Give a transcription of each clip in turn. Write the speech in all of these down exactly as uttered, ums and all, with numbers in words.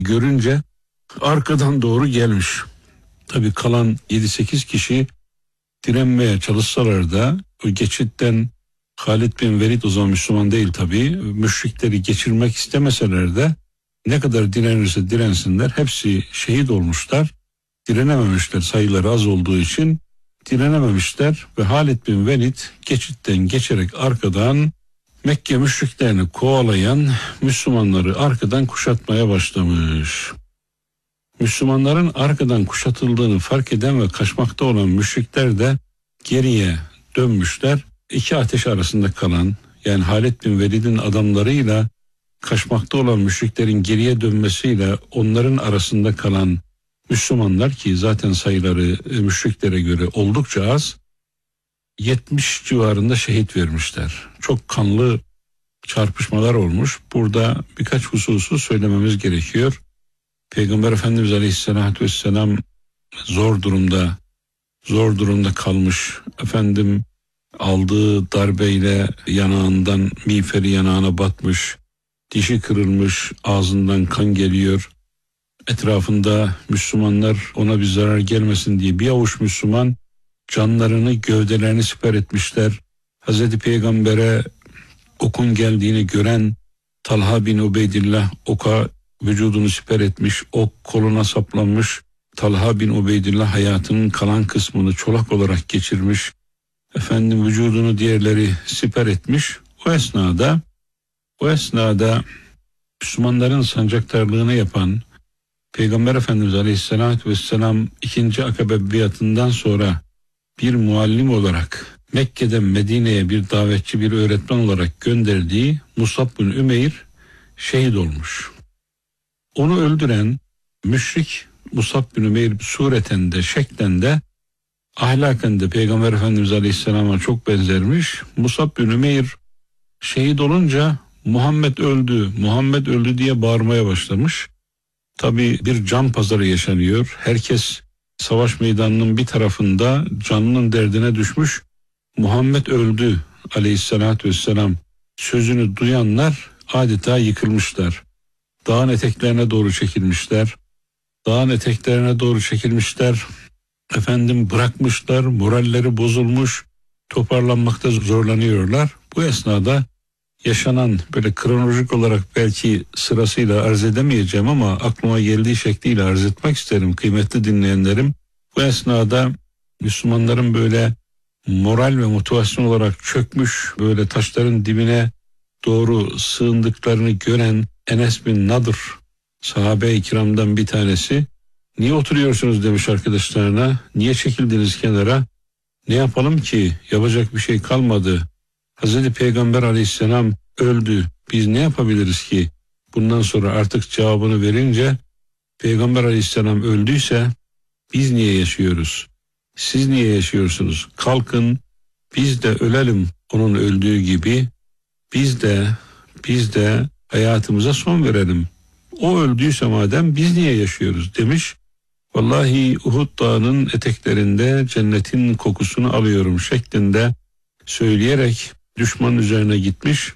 görünce arkadan doğru gelmiş. Tabii kalan yedi sekiz kişi direnmeye çalışsalar da o geçitten Halid bin Velid, o zaman Müslüman değil tabii, müşrikleri geçirmek istemeseler de ne kadar direnirse dirensinler hepsi şehit olmuşlar. Direnememişler, sayıları az olduğu için direnememişler ve Halid bin Velid geçitten geçerek arkadan Mekke müşriklerini kovalayan Müslümanları arkadan kuşatmaya başlamış. Müslümanların arkadan kuşatıldığını fark eden ve kaçmakta olan müşrikler de geriye dönmüşler. İki ateş arasında kalan, yani Halid bin Velid'in adamlarıyla kaçmakta olan müşriklerin geriye dönmesiyle onların arasında kalan Müslümanlar, ki zaten sayıları müşriklere göre oldukça az, yetmiş civarında şehit vermişler. Çok kanlı çarpışmalar olmuş. Burada birkaç hususu söylememiz gerekiyor. Peygamber Efendimiz Aleyhisselatü Vesselam zor durumda, zor durumda kalmış. Efendim aldığı darbeyle yanağından miğferi yanağına batmış, dişi kırılmış, ağzından kan geliyor. Etrafında Müslümanlar ona bir zarar gelmesin diye bir avuç Müslüman canlarını, gövdelerini siper etmişler. Hazreti Peygamber'e okun geldiğini gören Talha bin Ubeydillah oka vücudunu siper etmiş, ok koluna saplanmış. Talha bin Ubeydillah hayatının kalan kısmını çolak olarak geçirmiş. Efendim vücudunu diğerleri siper etmiş. O esnada, o esnada Müslümanların sancaktarlığını yapan Peygamber Efendimiz Aleyhisselatü Vesselam ikinci Akabe biatından sonra bir muallim olarak Mekke'den Medine'ye bir davetçi, bir öğretmen olarak gönderdiği Musab bin Ümeyr şehit olmuş. Onu öldüren müşrik Musab bin Ümeyr sureten de şeklen de ahlaken de Peygamber Efendimiz Aleyhisselam'a çok benzermiş. Musab bin Ümeyr şehit olunca Muhammed öldü, Muhammed öldü diye bağırmaya başlamış. Tabii bir can pazarı yaşanıyor. Herkes savaş meydanının bir tarafında canının derdine düşmüş. Muhammed öldü Aleyhisselatü Vesselam sözünü duyanlar adeta yıkılmışlar. Dağın eteklerine doğru çekilmişler. Dağın eteklerine doğru çekilmişler. Efendim bırakmışlar, moralleri bozulmuş, toparlanmakta zorlanıyorlar. Bu esnada yaşanan, böyle kronolojik olarak belki sırasıyla arz edemeyeceğim ama aklıma geldiği şekliyle arz etmek isterim kıymetli dinleyenlerim. Bu esnada Müslümanların böyle moral ve motivasyon olarak çökmüş, böyle taşların dibine doğru sığındıklarını gören Enes bin Nadır, sahabe-i kiramdan bir tanesi, niye oturuyorsunuz demiş arkadaşlarına, niye çekildiniz kenara, ne yapalım ki, yapacak bir şey kalmadı, Hazreti Peygamber Aleyhisselam öldü, biz ne yapabiliriz ki, bundan sonra artık cevabını verince, Peygamber Aleyhisselam öldüyse biz niye yaşıyoruz, siz niye yaşıyorsunuz, kalkın biz de ölelim onun öldüğü gibi, biz de biz de hayatımıza son verelim. O öldüyse madem biz niye yaşıyoruz demiş. Vallahi Uhud Dağı'nın eteklerinde cennetin kokusunu alıyorum şeklinde söyleyerek düşmanın üzerine gitmiş.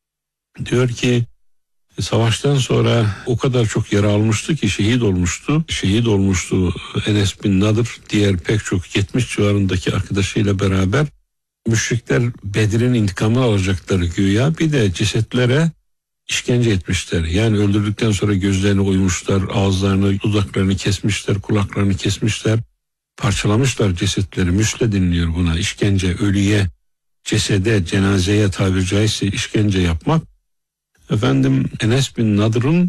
Diyor ki savaştan sonra o kadar çok yara almıştı ki şehit olmuştu. Şehit olmuştu Enes bin Nadır, diğer pek çok yetmiş civarındaki arkadaşıyla beraber. Müşrikler Bedir'in intikamını alacakları güya, bir de cesetlere işkence etmişler. Yani öldürdükten sonra gözlerini oymuşlar, ağızlarını, dudaklarını kesmişler, kulaklarını kesmişler, parçalamışlar cesetleri. Müsle deniliyor buna, işkence, ölüye, cesede, cenazeye tabiri caizse işkence yapmak. Efendim Enes bin Nadır'ın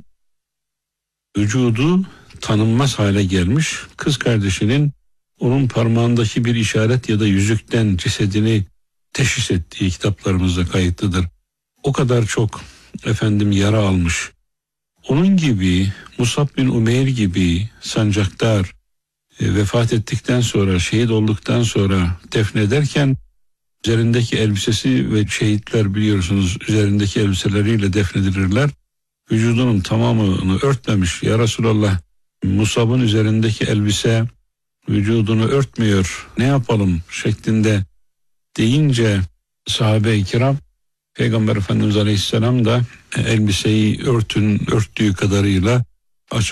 vücudu tanınmaz hale gelmiş. Kız kardeşinin onun parmağındaki bir işaret ya da yüzükten cesedini teşhis ettiği kitaplarımızda kayıtlıdır. O kadar çok efendim yara almış. Onun gibi Musab bin Umeyr gibi sancaktar e, vefat ettikten sonra, şehit olduktan sonra defnederken üzerindeki elbisesi, ve şehitler biliyorsunuz üzerindeki elbiseleriyle defnedilirler, vücudunun tamamını örtmemiş. Ya Resulallah, Musab'ın üzerindeki elbise vücudunu örtmüyor, ne yapalım şeklinde deyince sahabe-i kiram, Peygamber Efendimiz Aleyhisselam da elbiseyi örtün, örttüğü kadarıyla